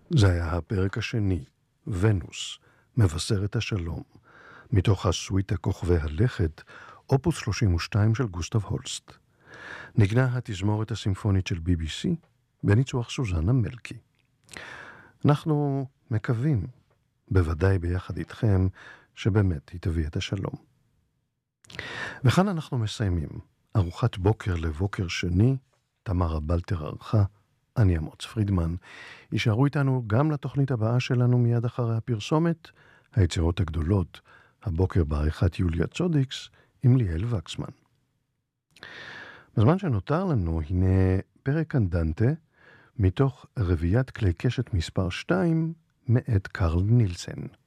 זה היה הפרק השני, ונוס, מבשרת השלום, מתוך הסוויטה כוכבי הלכת, אופוס 32 של גוסטב הולסט. נגנה התזמורת הסימפונית של BBC, בניצוח סוזנה מלכי. אנחנו מקווים, בוודאי ביחד איתכם, שבאמת היא תביא את השלום. וכאן אנחנו מסיימים. ארוחת בוקר לבוקר שני, תמרה בלטר ערכה, אני אמוץ פרידמן. יישארו איתנו גם לתוכנית הבאה שלנו מיד אחרי הפרסומת, היצירות הגדולות, הבוקר בעריכת יוליה צודיקס, עם ליאל וקסמן. בזמן שנותר לנו, הנה פרק אנדנטה, מתוך רביעיית כלי קשת מספר 2, מאת קרל נילסן.